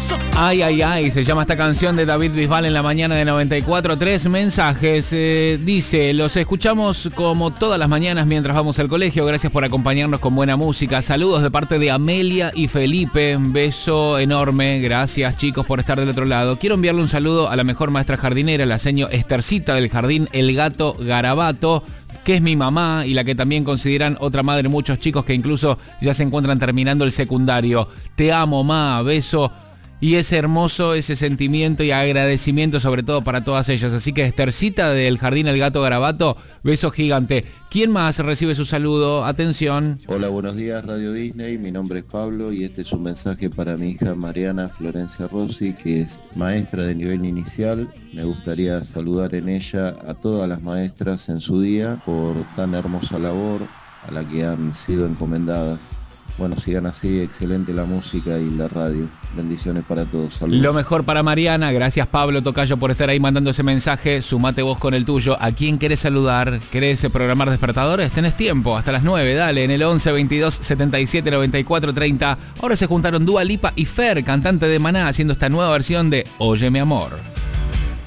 Ay, ay, ay, se llama esta canción de David Bisbal en la mañana de 94. 3 mensajes. Dice, los escuchamos como todas las mañanas mientras vamos al colegio. Gracias por acompañarnos con buena música. Saludos de parte de Amelia y Felipe. Un beso enorme. Gracias, chicos, por estar del otro lado. Quiero enviarle un saludo a la mejor maestra jardinera, la señora Estercita del jardín El Gato Garabato, que es mi mamá y la que también consideran otra madre muchos chicos que incluso ya se encuentran terminando el secundario. Te amo, ma, beso. Y es hermoso ese sentimiento y agradecimiento sobre todo para todas ellas. Así que Estercita del Jardín El Gato Garabato, beso gigante. ¿Quién más recibe su saludo? Atención. Hola, buenos días Radio Disney, mi nombre es Pablo y este es un mensaje para mi hija Mariana Florencia Rossi, que es maestra de nivel inicial. Me gustaría saludar en ella a todas las maestras en su día por tan hermosa labor a la que han sido encomendadas. Bueno, sigan así, excelente la música y la radio. Bendiciones para todos, saludos. Lo mejor para Mariana, gracias Pablo Tocayo por estar ahí mandando ese mensaje. Sumate vos con el tuyo. ¿A quién querés saludar? ¿Querés programar despertadores? Tenés tiempo, hasta las 9, dale, en el 11 22 77 94 30. Ahora se juntaron Dua Lipa y Fer, cantante de Maná, haciendo esta nueva versión de Oye mi amor.